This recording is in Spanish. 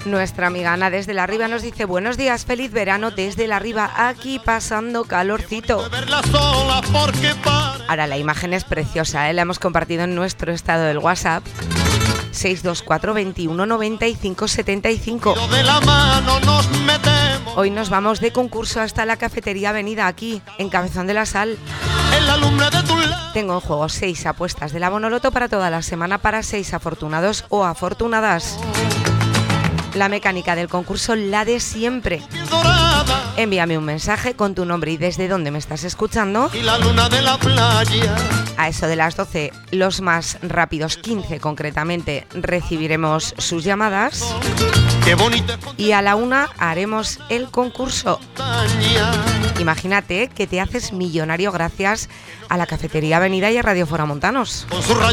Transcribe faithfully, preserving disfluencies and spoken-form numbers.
Nuestra amiga Ana desde La Riva nos dice: buenos días, feliz verano desde La Riva, aquí pasando calorcito. Ahora la imagen es preciosa, ¿eh? La hemos compartido en nuestro estado del WhatsApp seis dos cuatro, veintiuno, noventa y cinco, setenta y cinco. Hoy nos vamos de concurso hasta la cafetería Avenida, aquí en Cabezón de la Sal. Tengo en juego seis apuestas de la Bonoloto para toda la semana para seis afortunados o afortunadas. La mecánica del concurso, la de siempre. Envíame un mensaje con tu nombre y desde dónde me estás escuchando. Y la luna de la playa. A eso de las doce, los más rápidos, quince concretamente, recibiremos sus llamadas. Qué bonita. Y a la una haremos el concurso. Imagínate que te haces millonario gracias a la cafetería Avenida y a Radio Foramontanos. Con su rayo